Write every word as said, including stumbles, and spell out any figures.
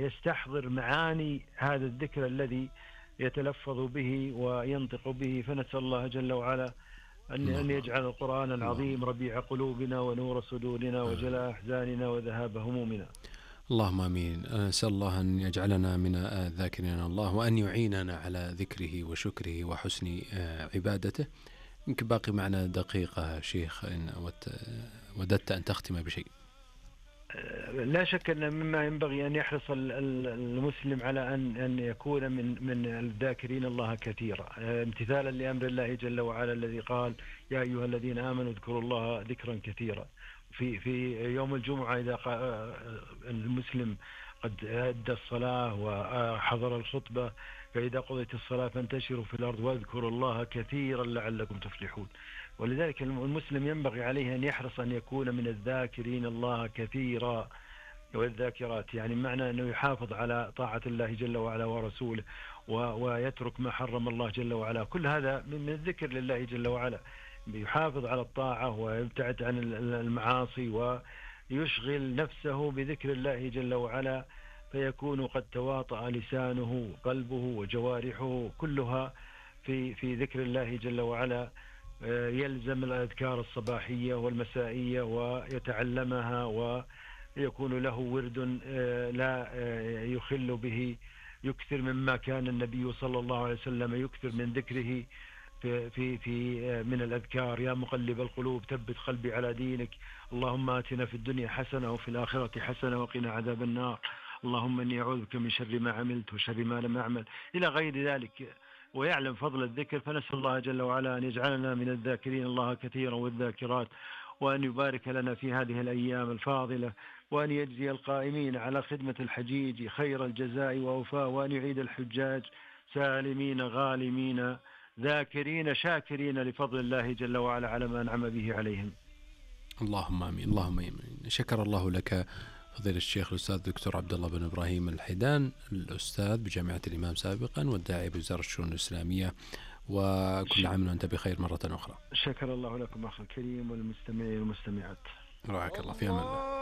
يستحضر معاني هذا الذكر الذي يتلفظ به وينطق به. فنسأل الله جل وعلا أن أن يجعل القرآن العظيم ربيع قلوبنا ونور صدورنا وجلاء أحزاننا وذهاب همومنا. اللهم آمين. أسأل الله أن يجعلنا من الذاكرين الله، وأن يعيننا على ذكره وشكره وحسن عبادته. يمكن باقي معنا دقيقة شيخ، إن وددت أن تختم بشيء. لا شك أن مما ينبغي أن يحرص المسلم على أن أن يكون من من الذاكرين الله كثيرا، امتثالا لأمر الله جل وعلا الذي قال يا أيها الذين آمنوا اذكروا الله ذكرا كثيرا. في في يوم الجمعة إذا المسلم قد أدى الصلاة وحضر الخطبة، فإذا قضيت الصلاة فانتشروا في الأرض واذكروا الله كثيرا لعلكم تفلحون. ولذلك المسلم ينبغي عليه أن يحرص أن يكون من الذاكرين الله كثيرا والذاكرات، يعني معنى أنه يحافظ على طاعة الله جل وعلا ورسوله ويترك ما حرم الله جل وعلا. كل هذا من الذكر لله جل وعلا، يحافظ على الطاعة ويبتعد عن المعاصي ويشغل نفسه بذكر الله جل وعلا، فيكون قد تواطأ لسانه قلبه وجوارحه كلها في في ذكر الله جل وعلا. يلزم الأذكار الصباحية والمسائية ويتعلمها، ويكون له ورد لا يخل به، يكثر مما كان النبي صلى الله عليه وسلم يكثر من ذكره في في في من الأذكار. يا مقلب القلوب ثبت قلبي على دينك، اللهم آتنا في الدنيا حسنة وفي الآخرة حسنة وقنا عذاب النار، اللهم إني أعوذ بك من شر ما عملت وشر ما لم أعمل، إلى غير ذلك. ويعلم فضل الذكر، فنسأل الله جل وعلا أن يجعلنا من الذاكرين الله كثيرا والذاكرات، وأن يبارك لنا في هذه الأيام الفاضلة، وأن يجزي القائمين على خدمة الحجيج خير الجزاء ووفاء، وأن يعيد الحجاج سالمين غالمين ذاكرين شاكرين لفضل الله جل وعلا على ما أنعم به عليهم. اللهم آمين. اللهم آمين. شكر الله لك فضيلة الشيخ الأستاذ دكتور عبد الله بن إبراهيم الحيدان، الأستاذ بجامعة الإمام سابقا والداعي بوزارة الشؤون الإسلامية، وكل عام وأنت بخير مرة أخرى. شكر الله لكم أخي الكريم والمستمعين والمستمعات. رعاك الله، في أمان الله.